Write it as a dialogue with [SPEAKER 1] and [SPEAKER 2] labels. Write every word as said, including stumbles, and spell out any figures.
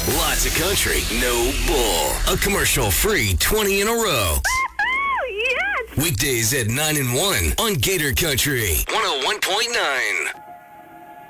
[SPEAKER 1] Lots of country, no bull. A commercial-free twenty in a row.
[SPEAKER 2] Yes!
[SPEAKER 1] Weekdays at nine and one on Gator Country one oh one point nine.